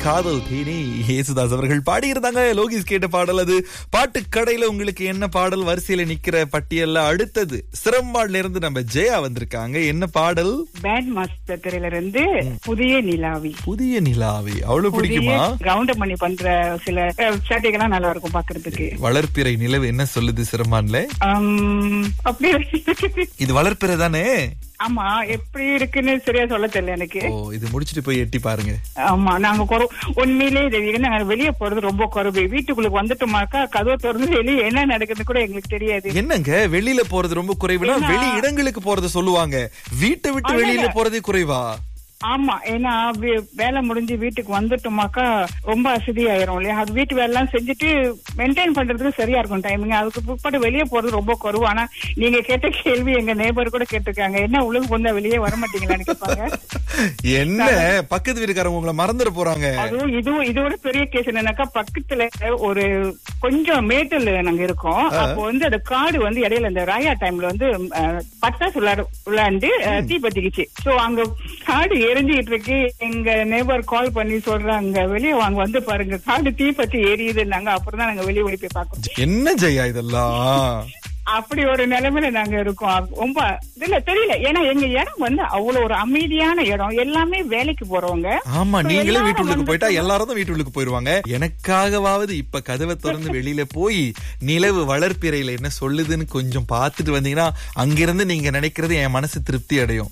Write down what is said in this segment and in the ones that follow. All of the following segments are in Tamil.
காதல் தேனே ஏசுதாஸ் அவர்கள் பாடியிருந்தாங்க. லோகிஸ் கேட்ட பாடல் அது. பாட்டு கடையில உங்களுக்கு என்ன பாடல் வரிசையில நிக்கிற பட்டியல்ல அடுத்தது சிரம்பாடுல இருந்து நம்ம ஜெயா வந்திருக்காங்க. என்ன பாடல்? பேண்ட் மாஸ்டர் திரையில இருந்து புதிய நிலாவி. புதிய நிலாவி அவ்வளவு பிடிக்குமா? ரவுண்ட் பண்ணி பண்ற சில சேட்டைகள்லாம் நல்லா இருக்கும் பாக்குறதுக்கு. வளர்ப்பிறை நிலவு என்ன சொல்லுது சிரம்பான்ல? அப்படி இது வளர்ப்பிறை தானே? ஆமா, எப்படி இருக்குன்னு சரியா சொல்ல தெரியல எனக்கு. இது முடிச்சிட்டு போய் எட்டி பாருங்க. ஆமா, நாங்க உண்மையிலேயே நாங்க வெளியே போறது ரொம்ப குறைவு. வீட்டுக்குள்ள வந்துட்டோமாக்கா கதவை திறந்து வெளியே என்ன நடக்குது கூட எங்களுக்கு தெரியாது. என்னங்க வெளியில போறது ரொம்ப குறைவுனா வெளி இடங்களுக்கு போறது சொல்லுவாங்க, வீட்டை விட்டு வெளியில போறதே குறைவா? ஆமா, ஏன்னா வேலை முடிஞ்சு வீட்டுக்கு வந்துட்டோமாக்கா ரொம்ப அசதி ஆயிரும் இல்லையா. அது வீட்டு வேலை எல்லாம் செஞ்சுட்டு மெயின்டைன் பண்றதுக்கு சரியா இருக்கும் டைமிங். அதுக்கு பிற்பாடு வெளியே போறது ரொம்ப குறைவு. ஆனா நீங்க கேட்ட கேள்வி எங்க நேபர் கூட கேட்டிருக்காங்க, என்ன உலகம் வந்தா வெளியே வர மாட்டீங்களான்னு கேட்பாங்க. என்ன பக்கத்து வீட்டுக்காரங்க உங்களை மறந்துட போறாங்க. அதுவும் இதோட பெரிய கேஸ் என்னன்னாக்கா, பக்கத்துல ஒரு கொஞ்சம் மேட்டல் நாங்க இருக்கோம். அப்போ அந்த காடு இடையில இந்த ராயா டைம்ல பட்டாசு விளையாண்டு தீ பத்திக்குச்சு. சோ அங்க காடு எரிஞ்சுட்டு இருக்கு. எங்க நேபர் கால் பண்ணி சொல்றாங்க, வெளியே வாங்க வந்து பாருங்க காடு தீ பத்தி எரியுதுன்னாங்க. அப்புறம் தான் நாங்க வெளியே ஓடி போய் பார்க்கணும். என்ன ஜெயா இதெல்லாம்? அப்படி ஒரு நிலைமையில நாங்க இருக்கோம். ரொம்ப இல்ல தெரியல, ஏன்னா எங்க இடம் அவ்வளவு ஒரு அமைதியான இடம். எல்லாமே வேலைக்கு போறவங்க. ஆமா, நீங்களே வீட்டுக்கு போயிட்டா எல்லாரும் வீட்டுக்கு போயிருவாங்க. எனக்காகவாவது இப்ப கதவை திறந்து வெளியில போய் நிலவு வளர்ப்பிறையில என்ன சொல்லுதுன்னு கொஞ்சம் பாத்துட்டு வந்தீங்கன்னா அங்கிருந்து நீங்க நினைக்கிறது என் மனசு திருப்தி அடையும்.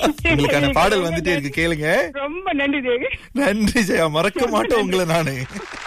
உங்களுக்கான பாடல் வந்துட்டே இருக்கு, கேளுங்க. ரொம்ப நன்றி தேவி. நன்றி ஜெயா, மறக்க மாட்டேன் உங்களை நானு.